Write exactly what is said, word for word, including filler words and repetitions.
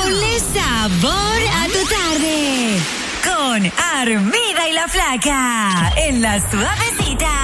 Ponle sabor a tu tarde. Con Armida y la Flaca. En la suavecita.